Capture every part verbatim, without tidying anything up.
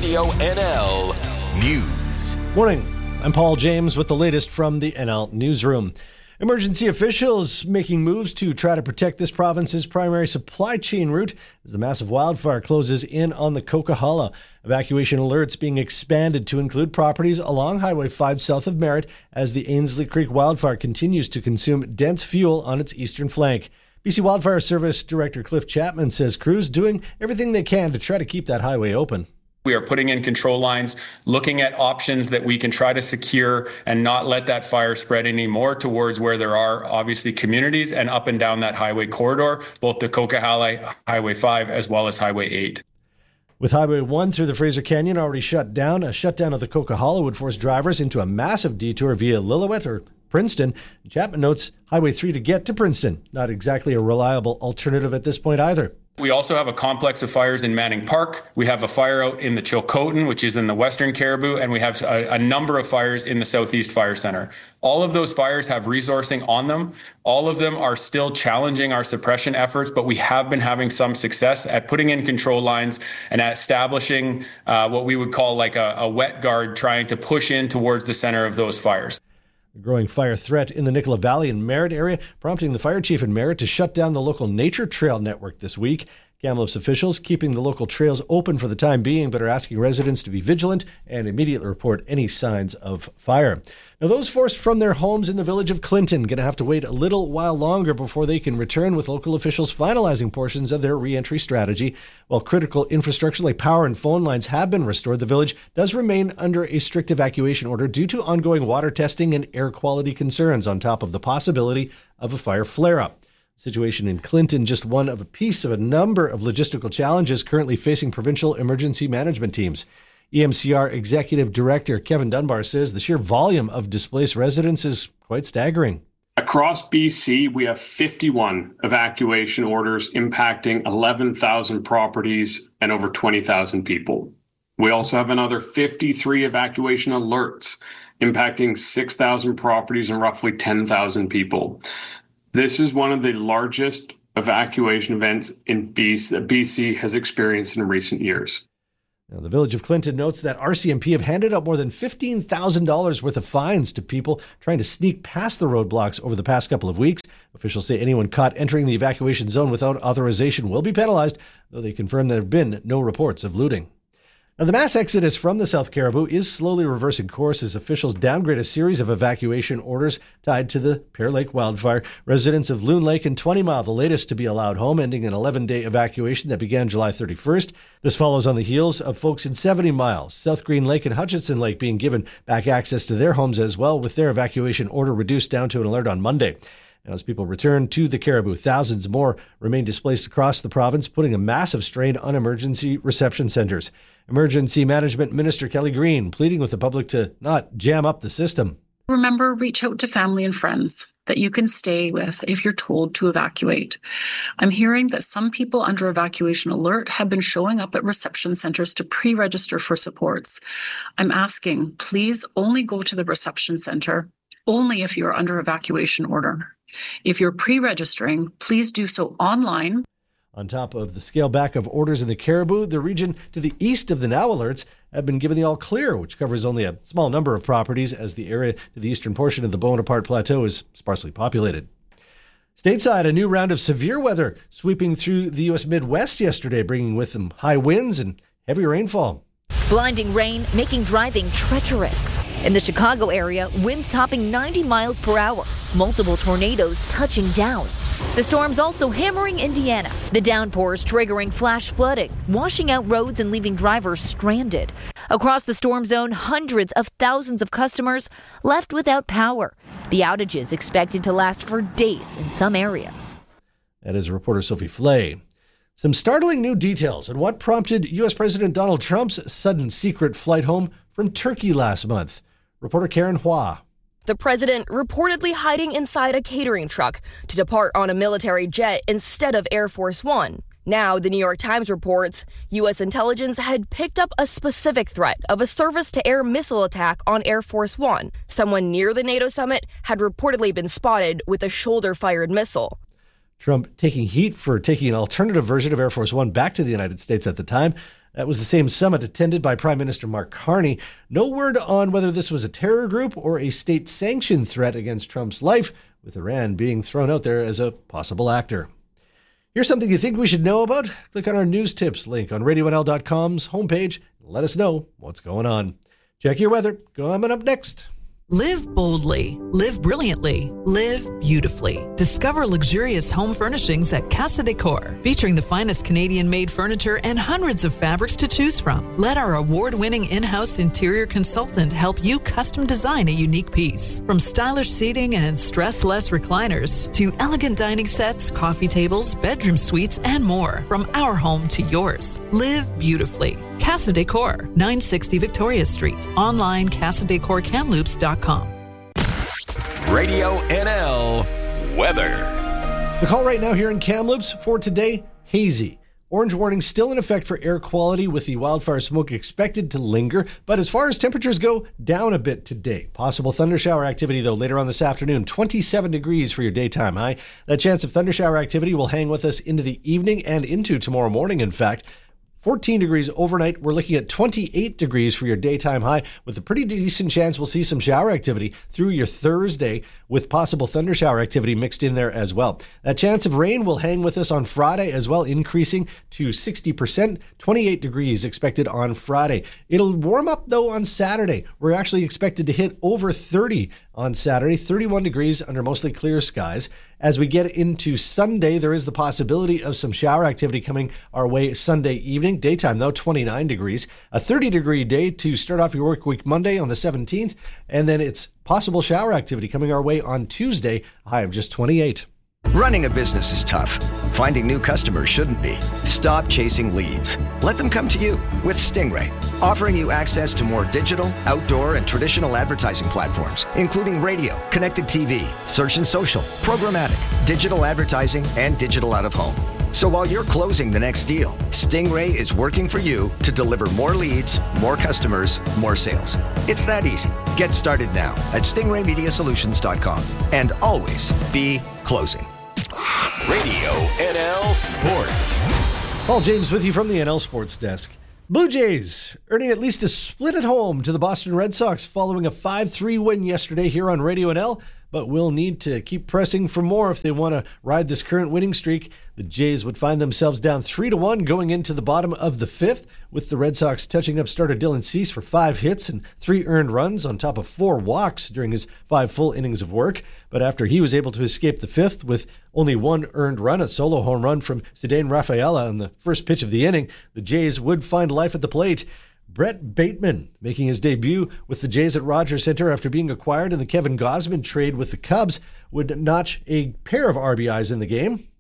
Radio N L News. Morning. I'm Paul James with the latest from the N L Newsroom. Emergency officials making moves to try to protect this province's primary supply chain route as the massive wildfire closes in on the Coquihalla. Evacuation alerts being expanded to include properties along Highway five south of Merritt as the Ainslie Creek wildfire continues to consume dense fuel on its eastern flank. B C Wildfire Service Director Cliff Chapman says crews doing everything they can to try to keep that highway open. We are putting in control lines, looking at options that we can try to secure and not let that fire spread anymore towards where there are obviously communities and up and down that highway corridor, both the Coquihalla, Highway five, as well as Highway eight. With Highway one through the Fraser Canyon already shut down, a shutdown of the Coquihalla would force drivers into a massive detour via Lillooet or Princeton. Chapman notes Highway three to get to Princeton, not exactly a reliable alternative at this point either. We also have a complex of fires in Manning Park. We have a fire out in the Chilcotin, which is in the Western Caribou, and we have a, a number of fires in the Southeast Fire Center. All of those fires have resourcing on them. All of them are still challenging our suppression efforts, but we have been having some success at putting in control lines and at establishing uh, what we would call like a, a wet guard, trying to push in towards the center of those fires. A growing fire threat in the Nicola Valley and Merritt area, prompting the fire chief in Merritt to shut down the local nature trail network this week. Kamloops officials keeping the local trails open for the time being, but are asking residents to be vigilant and immediately report any signs of fire. Now, those forced from their homes in the village of Clinton going to have to wait a little while longer before they can return, with local officials finalizing portions of their re-entry strategy. While critical infrastructure like power and phone lines have been restored, the village does remain under a strict evacuation order due to ongoing water testing and air quality concerns, on top of the possibility of a fire flare-up. The situation in Clinton, just one of a piece of a number of logistical challenges currently facing provincial emergency management teams. E M C R Executive Director Kevin Dunbar says the sheer volume of displaced residents is quite staggering. Across B C, we have fifty-one evacuation orders impacting eleven thousand properties and over twenty thousand people. We also have another fifty-three evacuation alerts impacting six thousand properties and roughly ten thousand people. This is one of the largest evacuation events in B C that B C has experienced in recent years. Now, the Village of Clinton notes that R C M P have handed out more than fifteen thousand dollars worth of fines to people trying to sneak past the roadblocks over the past couple of weeks. Officials say anyone caught entering the evacuation zone without authorization will be penalized, though they confirm there have been no reports of looting. Now, the mass exodus from the South Caribou is slowly reversing course as officials downgrade a series of evacuation orders tied to the Pear Lake wildfire. Residents of Loon Lake and twenty mile, the latest to be allowed home, ending an eleven-day evacuation that began July thirty-first. This follows on the heels of folks in seventy mile, South Green Lake and Hutchinson Lake being given back access to their homes as well, with their evacuation order reduced down to an alert on Monday. Now, as people return to the Caribou, thousands more remain displaced across the province, putting a massive strain on emergency reception centers. Emergency Management Minister Kelly Green pleading with the public to not jam up the system. Remember, reach out to family and friends that you can stay with if you're told to evacuate. I'm hearing that some people under evacuation alert have been showing up at reception centers to pre-register for supports. I'm asking, please only go to the reception center only if you're under evacuation order. If you're pre-registering, please do so online. On top of the scale back of orders in the Caribou, the region to the east of the now alerts have been given the all clear, which covers only a small number of properties as the area to the eastern portion of the Bonaparte Plateau is sparsely populated. Stateside, a new round of severe weather sweeping through the U S Midwest yesterday, bringing with them high winds and heavy rainfall. Blinding rain making driving treacherous. In the Chicago area, winds topping ninety miles per hour, multiple tornadoes touching down. The storm's also hammering Indiana. The downpours triggering flash flooding, washing out roads and leaving drivers stranded. Across the storm zone, hundreds of thousands of customers left without power. The outages expected to last for days in some areas. That is reporter Sophie Flay. Some startling new details on what prompted U S President Donald Trump's sudden secret flight home from Turkey last month. Reporter Karen Hua. The president reportedly hiding inside a catering truck to depart on a military jet instead of Air Force One. Now, the New York Times reports U S intelligence had picked up a specific threat of a surface-to-air missile attack on Air Force One. Someone near the NATO summit had reportedly been spotted with a shoulder-fired missile. Trump taking heat for taking an alternative version of Air Force One back to the United States at the time. That was the same summit attended by Prime Minister Mark Carney. No word on whether this was a terror group or a state-sanctioned threat against Trump's life, with Iran being thrown out there as a possible actor. Here's something you think we should know about? Click on our news tips link on radio n l dot com's homepage and let us know what's going on. Check your weather. Coming up next. Live boldly, live brilliantly, live beautifully. Discover luxurious home furnishings at Casa Decor, featuring the finest Canadian-made furniture and hundreds of fabrics to choose from. Let our award-winning in-house interior consultant help you custom design a unique piece. From stylish seating and stress-less recliners to elegant dining sets, coffee tables, bedroom suites, and more. From our home to yours. Live beautifully. Casa Decor, nine sixty Victoria Street. Online, casa decor kamloops dot com. Radio N L weather. The call right now here in Kamloops for today, hazy. Orange warning still in effect for air quality, with the wildfire smoke expected to linger. But as far as temperatures go, down a bit today. Possible thundershower activity, though, later on this afternoon. twenty-seven degrees for your daytime high. That chance of thundershower activity will hang with us into the evening and into tomorrow morning, in fact. fourteen degrees overnight. We're looking at twenty-eight degrees for your daytime high, with a pretty decent chance we'll see some shower activity through your Thursday, with possible thundershower activity mixed in there as well. That chance of rain will hang with us on Friday as well, increasing to sixty percent. twenty-eight degrees expected on Friday. It'll warm up, though, on Saturday. We're actually expected to hit over thirty on Saturday, thirty-one degrees under mostly clear skies. As we get into Sunday, there is the possibility of some shower activity coming our way Sunday evening. Daytime, though, twenty-nine degrees. A thirty-degree day to start off your work week Monday on the seventeenth. And then it's possible shower activity coming our way on Tuesday, a high of just twenty-eight. Running a business is tough. Finding new customers shouldn't be. Stop chasing leads. Let them come to you with Stingray, offering you access to more digital, outdoor, and traditional advertising platforms, including radio, connected T V, search and social, programmatic, digital advertising, and digital out-of-home. So while you're closing the next deal, Stingray is working for you to deliver more leads, more customers, more sales. It's that easy. Get started now at stingray media solutions dot com and always be closing. Radio N L Sports. Paul James with you from the N L Sports Desk. Blue Jays earning at least a split at home to the Boston Red Sox following a five three win yesterday here on Radio N L, but will need to keep pressing for more if they want to ride this current winning streak. The Jays would find themselves down three to one going into the bottom of the fifth, with the Red Sox touching up starter Dylan Cease for five hits and three earned runs on top of four walks during his five full innings of work. But after he was able to escape the fifth with only one earned run, a solo home run from Ceddanne Rafaela on the first pitch of the inning, the Jays would find life at the plate. Brett Bateman making his debut with the Jays at Rogers Center after being acquired in the Kevin Gausman trade with the Cubs would notch a pair of R B Is in the game.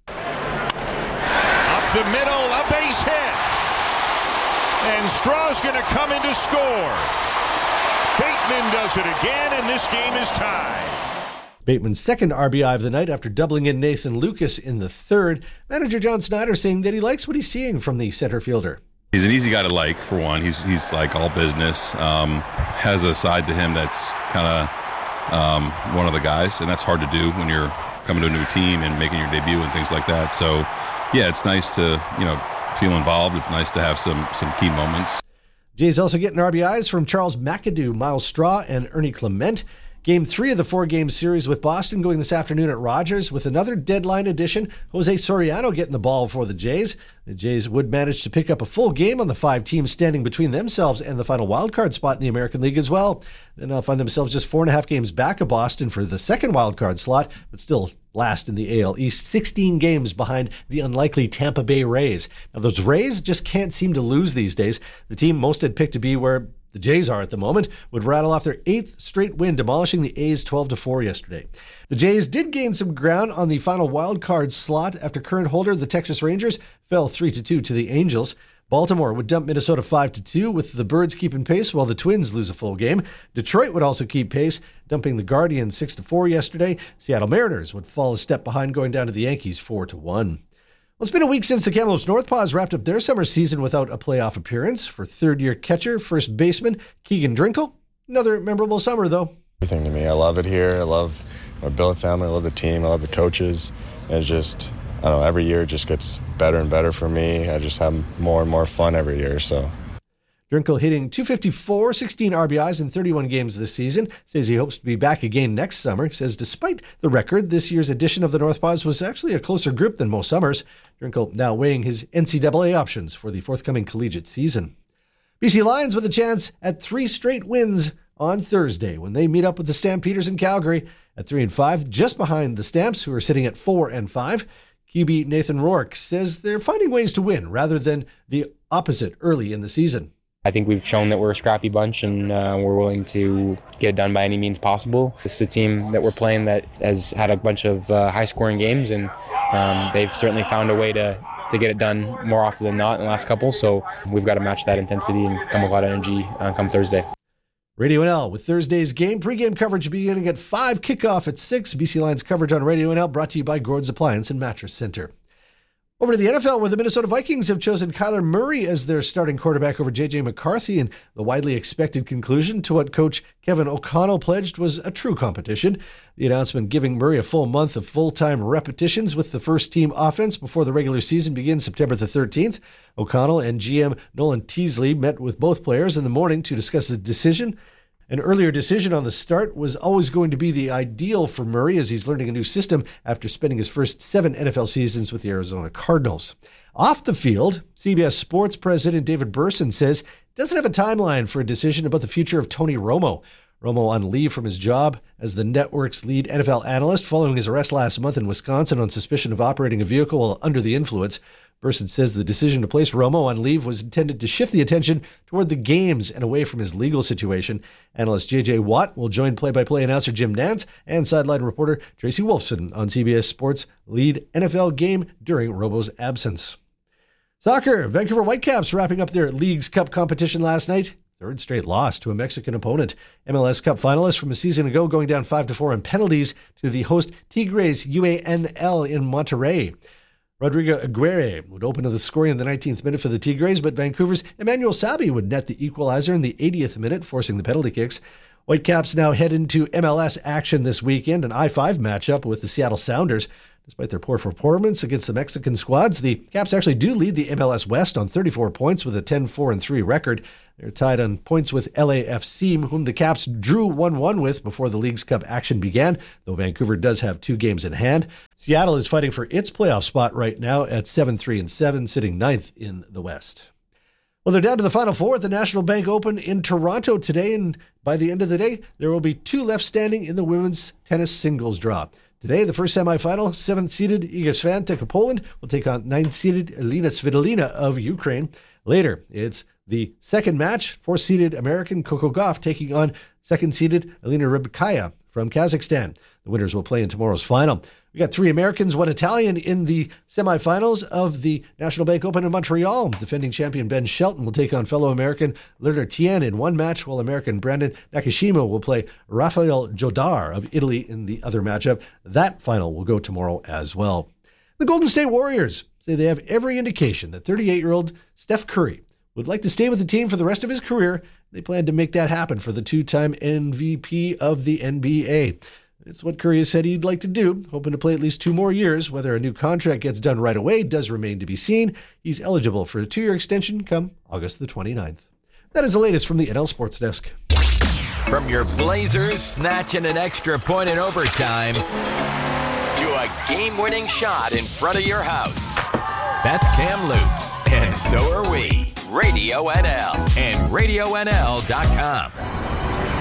Up the middle, a base hit. And Straw's going to come in to score. Bateman does it again, and this game is tied. Bateman's second R B I of the night after doubling in Nathan Lucas in the third. Manager John Snyder saying that he likes what he's seeing from the center fielder. He's an easy guy to like, for one. He's he's like all business. Um, has a side to him that's kind of um, one of the guys, and that's hard to do when you're coming to a new team and making your debut and things like that. So, yeah, it's nice to, you know, feel involved. It's nice to have some some key moments. Jays also getting R B Is from Charles McAdoo, Miles Straw, and Ernie Clement. Game three of the four-game series with Boston going this afternoon at Rogers with another deadline edition. Jose Soriano getting the ball for the Jays. The Jays would manage to pick up a full game on the five teams standing between themselves and the final wildcard spot in the American League as well. Then they'll find themselves just four and a half games back of Boston for the second wildcard slot, but still last in the A L East, sixteen games behind the unlikely Tampa Bay Rays. Now, those Rays just can't seem to lose these days. The team most had picked to be where the Jays are at the moment would rattle off their eighth straight win, demolishing the A's twelve to four yesterday. The Jays did gain some ground on the final wild card slot after current holder, the Texas Rangers, fell three to two to the Angels. Baltimore would dump Minnesota five to two, with the Birds keeping pace while the Twins lose a full game. Detroit would also keep pace, dumping the Guardians six to four yesterday. Seattle Mariners would fall a step behind, going down to the Yankees four to one. Well, it's been a week since the Kamloops Northpaws wrapped up their summer season without a playoff appearance. For third-year catcher, first baseman Keegan Drinkle. Another memorable summer, though. Everything to me. I love it here. I love my billet family. I love the team. I love the coaches. And it's just, I don't know, every year just gets better and better for me. I just have more and more fun every year, so. Drinkel hitting two fifty-four, sixteen R B Is in thirty-one games this season. Says he hopes to be back again next summer. He says despite the record, this year's edition of the Northpaws was actually a closer group than most summers. Drinkel now weighing his N C double A options for the forthcoming collegiate season. B C Lions with a chance at three straight wins on Thursday when they meet up with the Stampeders in Calgary at three and five, just behind the Stamps, who are sitting at four and five. Q B Nathan Rourke says they're finding ways to win rather than the opposite early in the season. I think we've shown that we're a scrappy bunch and uh, we're willing to get it done by any means possible. This is a team that we're playing that has had a bunch of uh, high-scoring games, and um, they've certainly found a way to, to get it done more often than not in the last couple. So we've got to match that intensity and come with a lot of energy uh, come Thursday. Radio N L with Thursday's game. Pre-game coverage beginning at five, kickoff at six. B C Lions coverage on Radio N L brought to you by Gord's Appliance and Mattress Center. Over to the N F L, where the Minnesota Vikings have chosen Kyler Murray as their starting quarterback over J J McCarthy, and the widely expected conclusion to what coach Kevin O'Connell pledged was a true competition. The announcement giving Murray a full month of full-time repetitions with the first-team offense before the regular season begins September the thirteenth. O'Connell and G M Nolan Teasley met with both players in the morning to discuss the decision. An earlier decision on the start was always going to be the ideal for Murray as he's learning a new system after spending his first seven N F L seasons with the Arizona Cardinals. Off the field, C B S Sports president David Burson says he doesn't have a timeline for a decision about the future of Tony Romo. Romo on leave from his job as the network's lead N F L analyst following his arrest last month in Wisconsin on suspicion of operating a vehicle while under the influence. Burson says the decision to place Romo on leave was intended to shift the attention toward the games and away from his legal situation. Analyst J J Watt will join play-by-play announcer Jim Nantz and sideline reporter Tracy Wolfson on C B S Sports' lead N F L game during Romo's absence. Soccer, Vancouver Whitecaps wrapping up their Leagues Cup competition last night. Third straight loss to a Mexican opponent. M L S Cup finalists from a season ago going down five to four in penalties to the host Tigres U A N L in Monterrey. Rodrigo Aguirre would open to the scoring in the nineteenth minute for the Tigres, but Vancouver's Emmanuel Sabi would net the equalizer in the eightieth minute, forcing the penalty kicks. Whitecaps now head into M L S action this weekend, an I five matchup with the Seattle Sounders. Despite their poor performance against the Mexican squads, the Caps actually do lead the M L S West on thirty-four points with a ten four and three record. They're tied on points with L A F C, whom the Caps drew one one with before the Leagues Cup action began, though Vancouver does have two games in hand. Seattle is fighting for its playoff spot right now at seven three and seven, sitting ninth in the West. Well, they're down to the Final Four at the National Bank Open in Toronto today, and by the end of the day, there will be two left standing in the women's tennis singles draw. Today, the first semifinal, seventh-seeded Iga Swiatek of Poland will take on ninth-seeded Elina Svitolina of Ukraine. Later, it's the second match, fourth-seeded American Coco Gauff taking on second-seeded Elena Rybakina from Kazakhstan. The winners will play in tomorrow's final. We got three Americans, one Italian in the semifinals of the National Bank Open in Montreal. Defending champion Ben Shelton will take on fellow American Lerner Tien in one match, while American Brandon Nakashima will play Rafael Jodar of Italy in the other matchup. That final will go tomorrow as well. The Golden State Warriors say they have every indication that thirty-eight-year-old Steph Curry would like to stay with the team for the rest of his career. They plan to make that happen for the two-time M V P of the N B A. It's what Curry has said he'd like to do, hoping to play at least two more years. Whether a new contract gets done right away does remain to be seen. He's eligible for a two-year extension come August the twenty-ninth. That is the latest from the N L Sports Desk. From your Blazers snatching an extra point in overtime to a game-winning shot in front of your house. That's Cam Lutz, and so are we. Radio N L and radio N L dot com.